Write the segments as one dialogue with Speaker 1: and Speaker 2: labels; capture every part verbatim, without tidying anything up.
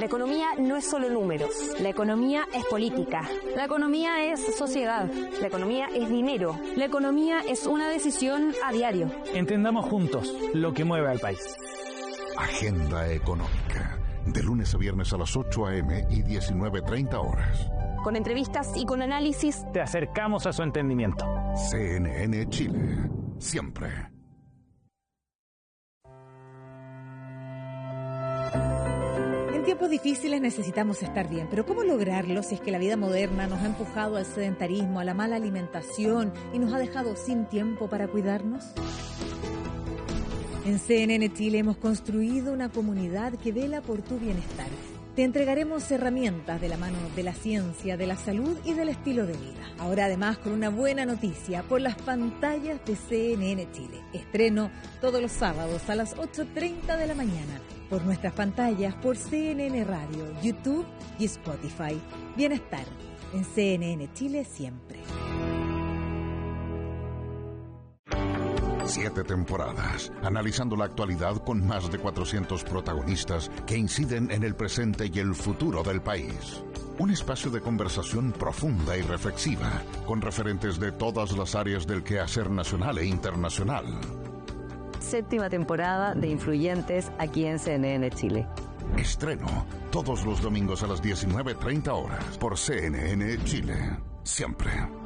Speaker 1: La economía no es solo números.
Speaker 2: La economía es política.
Speaker 1: La economía es sociedad. La economía es dinero.
Speaker 2: La economía es una decisión a diario.
Speaker 3: Entendamos juntos lo que mueve al país.
Speaker 4: Agenda Económica. De lunes a viernes a las ocho a eme y diecinueve treinta horas.
Speaker 1: Con entrevistas y con análisis.
Speaker 3: Te acercamos a su entendimiento.
Speaker 4: C N N Chile. Siempre.
Speaker 5: En tiempos difíciles necesitamos estar bien, pero ¿cómo lograrlo si es que la vida moderna nos ha empujado al sedentarismo, a la mala alimentación y nos ha dejado sin tiempo para cuidarnos? En C N N Chile hemos construido una comunidad que vela por tu bienestar. Te entregaremos herramientas de la mano de la ciencia, de la salud y del estilo de vida. Ahora además con una buena noticia por las pantallas de C N N Chile. Estreno todos los sábados a las ocho treinta de la mañana por nuestras pantallas por C N N Radio, YouTube y Spotify. Bienestar en C N N Chile siempre.
Speaker 4: Siete temporadas, analizando la actualidad con más de cuatrocientos protagonistas que inciden en el presente y el futuro del país. Un espacio de conversación profunda y reflexiva, con referentes de todas las áreas del quehacer nacional e internacional.
Speaker 6: Séptima temporada de Influyentes aquí en C N N Chile.
Speaker 4: Estreno todos los domingos a las diecinueve treinta horas por C N N Chile. Siempre.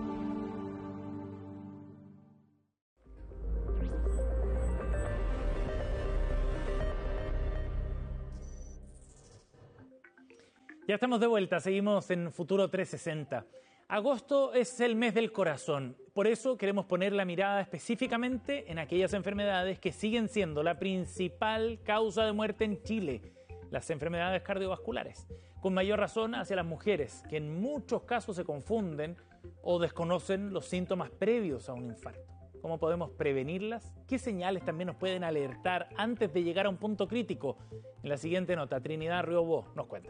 Speaker 3: Ya estamos de vuelta, seguimos en Futuro trescientos sesenta. Agosto es el mes del corazón, por eso queremos poner la mirada específicamente en aquellas enfermedades que siguen siendo la principal causa de muerte en Chile, las enfermedades cardiovasculares, con mayor razón hacia las mujeres, que en muchos casos se confunden o desconocen los síntomas previos a un infarto. ¿Cómo podemos prevenirlas? ¿Qué señales también nos pueden alertar antes de llegar a un punto crítico? En la siguiente nota, Trinidad Riobó nos cuenta.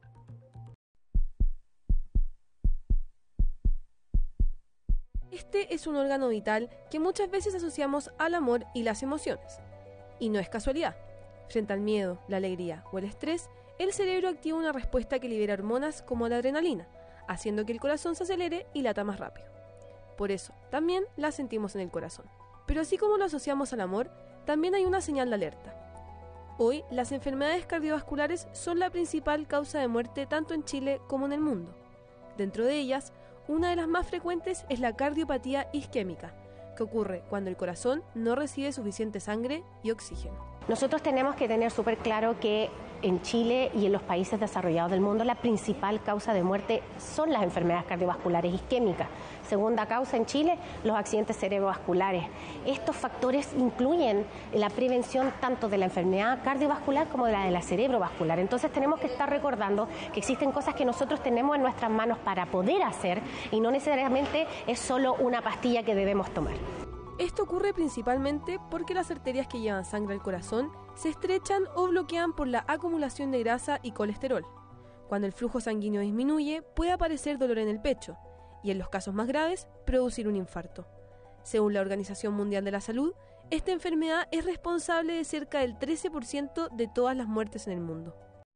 Speaker 7: Este es un órgano vital que muchas veces asociamos al amor y las emociones. Y no es casualidad. Frente al miedo, la alegría o el estrés, el cerebro activa una respuesta que libera hormonas como la adrenalina, haciendo que el corazón se acelere y lata más rápido. Por eso, también la sentimos en el corazón. Pero así como lo asociamos al amor, también hay una señal de alerta. Hoy, las enfermedades cardiovasculares son la principal causa de muerte tanto en Chile como en el mundo. Dentro de ellas, una de las más frecuentes es la cardiopatía isquémica, que ocurre cuando el corazón no recibe suficiente sangre y oxígeno.
Speaker 8: Nosotros tenemos que tener súper claro que en Chile y en los países desarrollados del mundo la principal causa de muerte son las enfermedades cardiovasculares isquémicas. Segunda causa en Chile, los accidentes cerebrovasculares. Estos factores incluyen la prevención tanto de la enfermedad cardiovascular como de la de la cerebrovascular. Entonces tenemos que estar recordando que existen cosas que nosotros tenemos en nuestras manos para poder hacer y no necesariamente es solo una pastilla que debemos tomar.
Speaker 7: Esto ocurre principalmente porque las arterias que llevan sangre al corazón se estrechan o bloquean por la acumulación de grasa y colesterol. Cuando el flujo sanguíneo disminuye, puede aparecer dolor en el pecho y, en los casos más graves, producir un infarto. Según la Organización Mundial de la Salud, esta enfermedad es responsable de cerca del trece por ciento de todas las muertes en el mundo.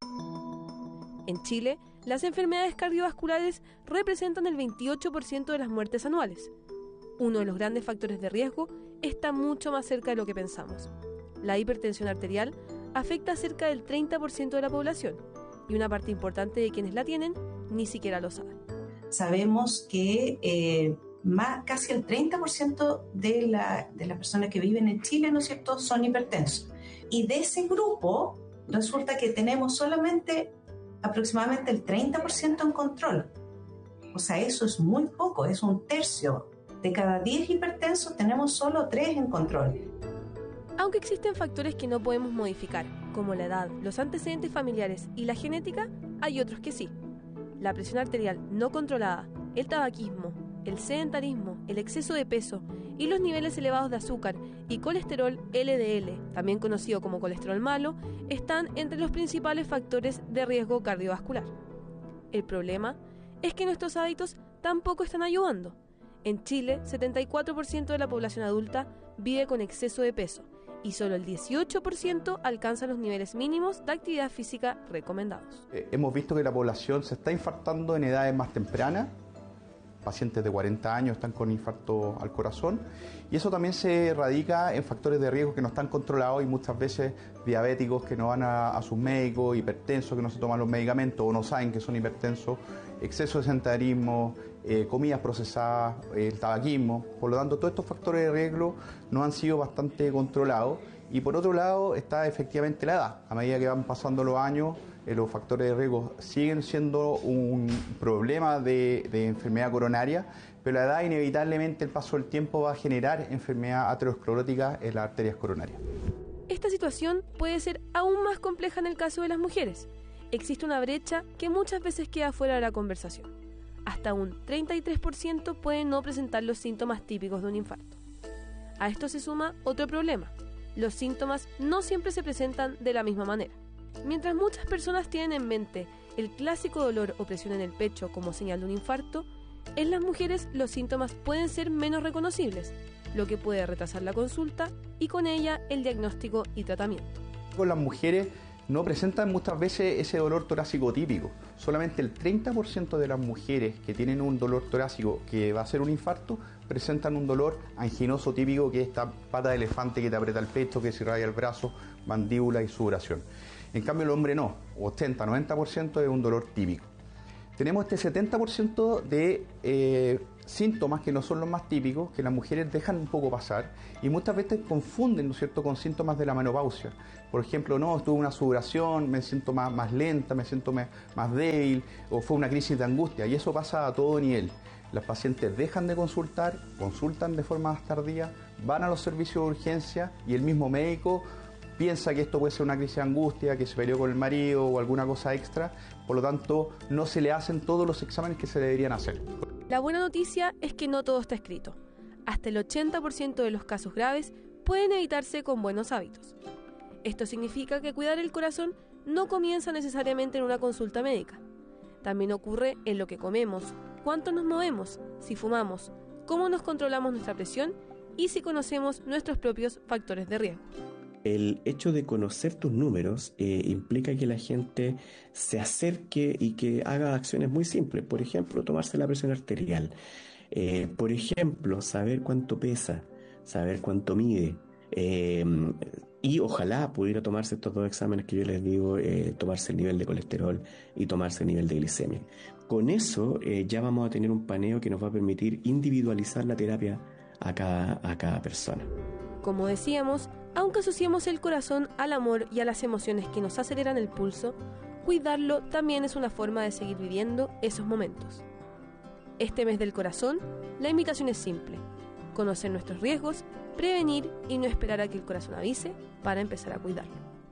Speaker 7: En Chile, las enfermedades cardiovasculares representan el veintiocho por ciento de las muertes anuales. Uno de los grandes factores de riesgo está mucho más cerca de lo que pensamos. La hipertensión arterial afecta a cerca del treinta por ciento de la población y una parte importante de quienes la tienen ni siquiera lo saben.
Speaker 9: Sabemos que eh, más, casi el treinta por ciento de, la, de las personas que viven en Chile, ¿no es cierto?, son hipertensos. Y de ese grupo resulta que tenemos solamente aproximadamente el treinta por ciento en control. O sea, eso es muy poco, es un tercio. De cada diez hipertensos tenemos solo tres en control.
Speaker 7: Aunque existen factores que no podemos modificar, como la edad, los antecedentes familiares y la genética, hay otros que sí. La presión arterial no controlada, el tabaquismo, el sedentarismo, el exceso de peso y los niveles elevados de azúcar y colesterol L D L, también conocido como colesterol malo, están entre los principales factores de riesgo cardiovascular. El problema es que nuestros hábitos tampoco están ayudando. En Chile, setenta y cuatro por ciento de la población adulta vive con exceso de peso y solo el dieciocho por ciento alcanza los niveles mínimos de actividad física recomendados.
Speaker 10: Eh, hemos visto que la población se está infartando en edades más tempranas. Pacientes de cuarenta años están con infarto al corazón, y eso también se radica en factores de riesgo que no están controlados, y muchas veces diabéticos que no van a, a sus médicos, hipertensos que no se toman los medicamentos o no saben que son hipertensos, exceso de sedentarismo, eh, comidas procesadas, eh, el tabaquismo. Por lo tanto, todos estos factores de riesgo no han sido bastante controlados. Y por otro lado está efectivamente la edad. A medida que van pasando los años, eh, los factores de riesgo siguen siendo un problema de, de enfermedad coronaria, pero la edad inevitablemente, el paso del tiempo, va a generar enfermedad aterosclerótica en las arterias coronarias.
Speaker 7: Esta situación puede ser aún más compleja en el caso de las mujeres. Existe una brecha que muchas veces queda fuera de la conversación. Hasta un treinta y tres por ciento pueden no presentar los síntomas típicos de un infarto. A esto se suma otro problema. Los síntomas no siempre se presentan de la misma manera. Mientras muchas personas tienen en mente el clásico dolor o presión en el pecho como señal de un infarto, en las mujeres los síntomas pueden ser menos reconocibles, lo que puede retrasar la consulta y con ella el diagnóstico y tratamiento.
Speaker 10: Con las mujeres no presentan muchas veces ese dolor torácico típico. Solamente el treinta por ciento de las mujeres que tienen un dolor torácico que va a ser un infarto presentan un dolor anginoso típico, que es esta pata de elefante que te aprieta el pecho, que se irradia el brazo, mandíbula y sudoración. En cambio el hombre no, ochenta a noventa por ciento es un dolor típico. Tenemos este setenta por ciento de eh, síntomas que no son los más típicos, que las mujeres dejan un poco pasar y muchas veces confunden, ¿no es cierto?, con síntomas de la menopausia. Por ejemplo, no, tuve una sudoración, me siento más, más lenta, me siento más, más débil, o fue una crisis de angustia, y eso pasa a todo nivel. Las pacientes dejan de consultar, consultan de forma más tardía, van a los servicios de urgencia y el mismo médico piensa que esto puede ser una crisis de angustia, que se peleó con el marido o alguna cosa extra, por lo tanto no se le hacen todos los exámenes que se deberían hacer.
Speaker 7: La buena noticia es que no todo está escrito. Hasta el ochenta por ciento de los casos graves pueden evitarse con buenos hábitos. Esto significa que cuidar el corazón no comienza necesariamente en una consulta médica. También ocurre en lo que comemos, cuánto nos movemos, si fumamos, cómo nos controlamos nuestra presión y si conocemos nuestros propios factores de riesgo.
Speaker 11: El hecho de conocer tus números eh, implica que la gente se acerque y que haga acciones muy simples. Por ejemplo, tomarse la presión arterial. Eh, por ejemplo, saber cuánto pesa, saber cuánto mide. Eh, y ojalá pudiera tomarse estos dos exámenes que yo les digo, eh, tomarse el nivel de colesterol y tomarse el nivel de glicemia. Con eso eh, ya vamos a tener un paneo que nos va a permitir individualizar la terapia a cada, a cada persona.
Speaker 7: Como decíamos, aunque asociemos el corazón al amor y a las emociones que nos aceleran el pulso, cuidarlo también es una forma de seguir viviendo esos momentos. Este mes del corazón, la invitación es simple: conocer nuestros riesgos, prevenir y no esperar a que el corazón avise para empezar a cuidarlo.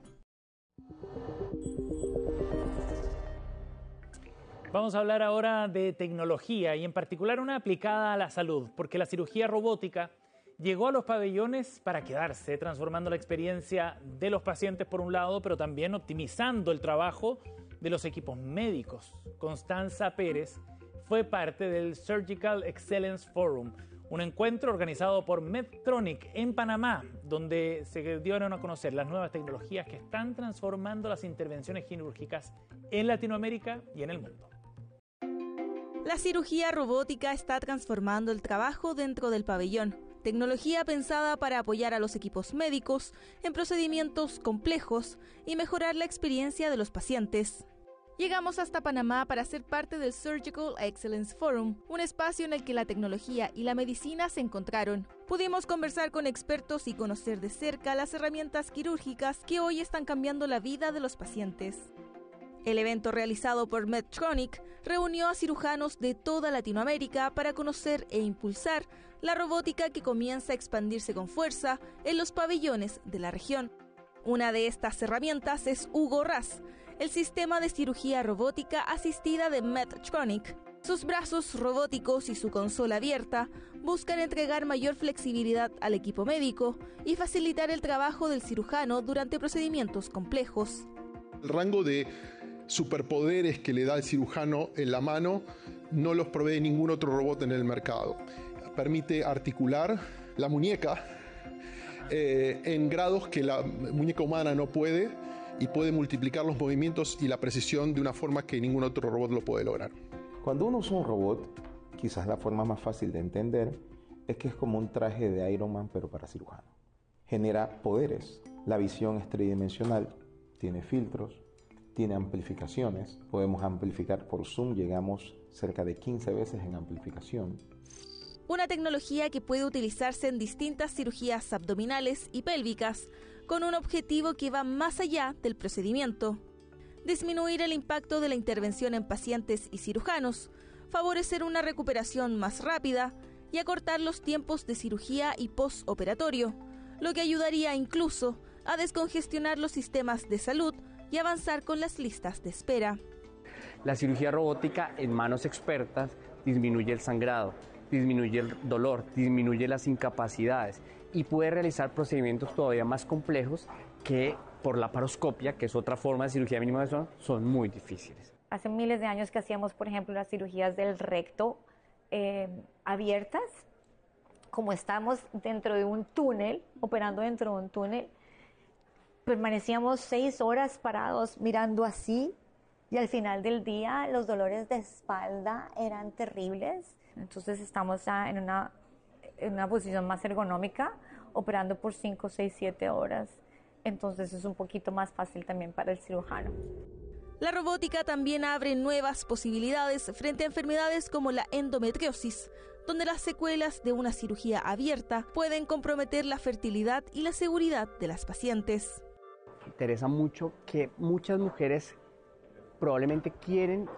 Speaker 3: Vamos a hablar ahora de tecnología y en particular una aplicada a la salud, porque la cirugía robótica llegó a los pabellones para quedarse, transformando la experiencia de los pacientes por un lado, pero también optimizando el trabajo de los equipos médicos. Constanza Pérez fue parte del Surgical Excellence Forum, un encuentro organizado por Medtronic en Panamá, donde se dieron a conocer las nuevas tecnologías que están transformando las intervenciones quirúrgicas en Latinoamérica y en el mundo.
Speaker 12: La cirugía robótica está transformando el trabajo dentro del pabellón. Tecnología pensada para apoyar a los equipos médicos en procedimientos complejos y mejorar la experiencia de los pacientes. Llegamos hasta Panamá para ser parte del Surgical Excellence Forum, un espacio en el que la tecnología y la medicina se encontraron. Pudimos conversar con expertos y conocer de cerca las herramientas quirúrgicas que hoy están cambiando la vida de los pacientes. El evento realizado por Medtronic reunió a cirujanos de toda Latinoamérica para conocer e impulsar la robótica que comienza a expandirse con fuerza en los pabellones de la región. Una de estas herramientas es Hugo Ras, el sistema de cirugía robótica asistida de Medtronic. Sus brazos robóticos y su consola abierta buscan entregar mayor flexibilidad al equipo médico y facilitar el trabajo del cirujano durante procedimientos complejos.
Speaker 13: El rango de superpoderes que le da el cirujano en la mano no los provee ningún otro robot en el mercado. Permite articular la muñeca eh, en grados que la muñeca humana no puede, y puede multiplicar los movimientos y la precisión de una forma que ningún otro robot lo puede lograr.
Speaker 14: Cuando uno usa un robot, quizás la forma más fácil de entender es que es como un traje de Iron Man pero para cirujano. Genera poderes. La visión es tridimensional, tiene filtros, tiene amplificaciones. Podemos amplificar por zoom, llegamos cerca de quince veces en amplificación.
Speaker 12: Una tecnología que puede utilizarse en distintas cirugías abdominales y pélvicas, con un objetivo que va más allá del procedimiento: disminuir el impacto de la intervención en pacientes y cirujanos, favorecer una recuperación más rápida y acortar los tiempos de cirugía y postoperatorio, lo que ayudaría incluso a descongestionar los sistemas de salud y avanzar con las listas de espera.
Speaker 15: La cirugía robótica en manos expertas disminuye el sangrado, disminuye el dolor, disminuye las incapacidades y puede realizar procedimientos todavía más complejos que por la laparoscopia, que es otra forma de cirugía mínima invasiva, son muy difíciles.
Speaker 16: Hace miles de años que hacíamos, por ejemplo, las cirugías del recto eh, abiertas, como estamos dentro de un túnel, operando dentro de un túnel, permanecíamos seis horas parados mirando así, y al final del día los dolores de espalda eran terribles. Entonces estamos ya en una, en una posición más ergonómica, operando por cinco, seis, siete horas. Entonces es un poquito más fácil también para el cirujano.
Speaker 12: La robótica también abre nuevas posibilidades frente a enfermedades como la endometriosis, donde las secuelas de una cirugía abierta pueden comprometer la fertilidad y la seguridad de las pacientes.
Speaker 15: Me interesa mucho que muchas mujeres probablemente quieren